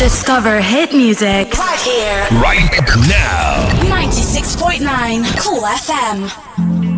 Discover hit music right here, right now. 96.9 Cool FM.